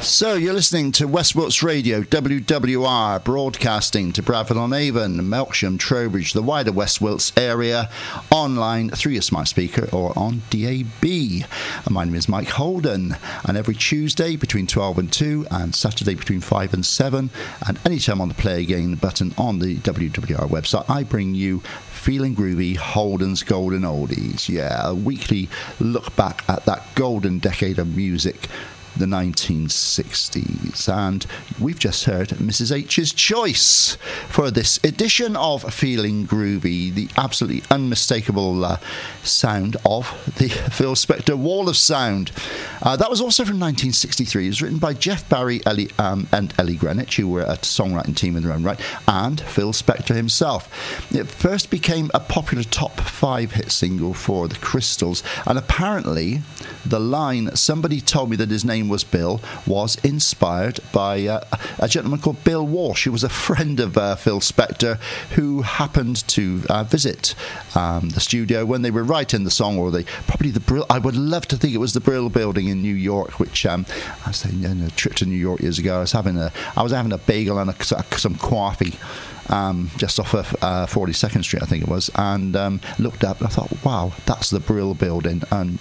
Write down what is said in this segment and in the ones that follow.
So you're listening to West Wilts Radio, WWR, broadcasting to Bradford-on-Avon, Melksham, Trowbridge, the wider West Wilts area, online through your smart speaker or on DAB. And my name is Mike Holden, and every Tuesday between 12 and 2 and Saturday between 5 and 7, and anytime on the Play Again button on the WWR website, I bring you Feeling Groovy, Holden's Golden Oldies. Yeah, a weekly look back at that golden decade of music, the 1960s, and we've just heard Mrs. H's Choice for this edition of Feeling Groovy, the absolutely unmistakable sound of the Phil Spector Wall of Sound. That was also from 1963. It was written by Jeff Barry and Ellie Greenwich, who were a songwriting team in their own right, and Phil Spector himself. It first became a popular top 5 hit single for the Crystals, and apparently the line, "Somebody told me that his name was Bill," was inspired by a gentleman called Bill Walsh, who was a friend of Phil Spector, who happened to visit the studio when they were writing the song, or probably the Brill. I would love to think it was the Brill Building in New York, which I was saying, a trip to New York years ago. I was having a bagel and some coffee. Just off of 42nd Street, I think it was, and looked up and I thought, wow, that's the Brill Building, and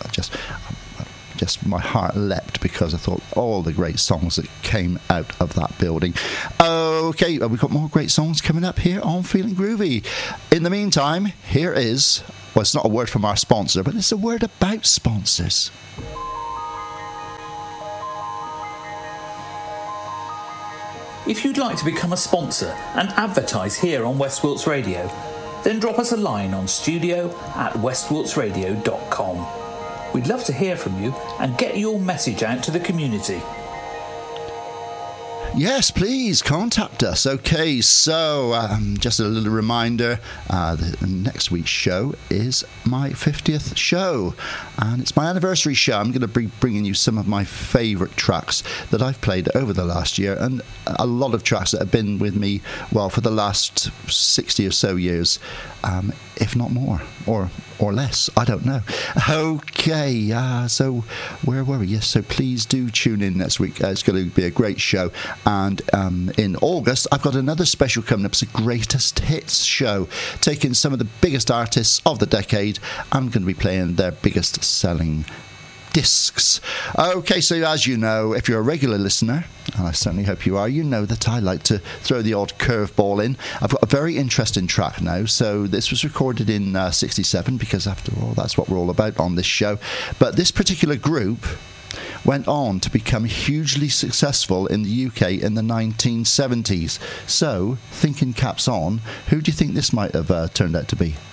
my heart leapt because I thought all the great songs that came out of that building. Okay, we've got more great songs coming up here on Feeling Groovy. In the meantime, here is, well, it's not a word from our sponsor, but it's a word about sponsors. If you'd like to become a sponsor and advertise here on West Wilts Radio, then drop us a line on studio@westwiltsradio.com. We'd love to hear from you and get your message out to the community. Yes, please contact us. Okay, so just a little reminder, next week's show is my 50th show, and it's my anniversary show. I'm going to be bringing you some of my favourite tracks that I've played over the last year, and a lot of tracks that have been with me, well, for the last 60 or so years, if not more, or less, I don't know. Okay, so where were we? Yes, so please do tune in next week. It's going to be a great show. And in August, I've got another special coming up. It's a greatest hits show, taking some of the biggest artists of the decade. I'm going to be playing their biggest selling discs. Okay, so as you know, if you're a regular listener, and I certainly hope you are, you know that I like to throw the odd curveball in. I've got a very interesting track now. So this was recorded in 67, because after all, that's what we're all about on this show. But this particular group went on to become hugely successful in the UK in the 1970s. So, thinking caps on, who do you think this might have turned out to be?